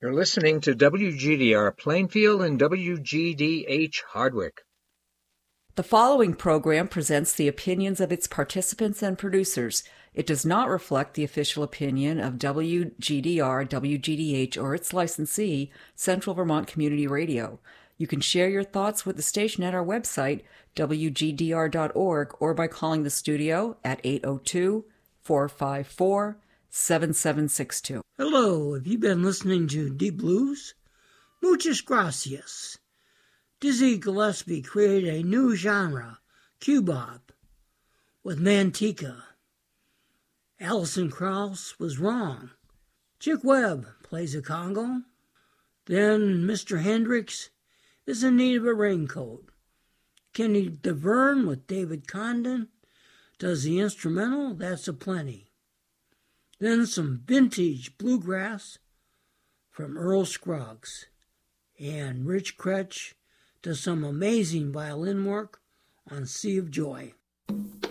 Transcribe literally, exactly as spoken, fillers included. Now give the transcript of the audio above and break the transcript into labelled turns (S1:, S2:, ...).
S1: You're listening to W G D R Plainfield and W G D H Hardwick.
S2: The following program presents the opinions of its participants and producers. It does not reflect the official opinion of W G D R, W G D H, or its licensee, Central Vermont Community Radio. You can share your thoughts with the station at our website, W G D R dot org, or by calling the studio at eight oh two, four five four, seven seven six two.
S3: Hello, have you been listening to Deep Blues? Muchas gracias. Dizzy Gillespie created a new genre, Q-Bop, with Manteca. Alison Krauss was wrong. Chick Webb plays a congo. Then Mister Hendricks is in need of a raincoat. Kenny DeVerne with David Condon does the instrumental, that's aplenty. Then some vintage bluegrass from Earl Scruggs. And Rich Kretsch does some amazing violin work on Sea of Joy.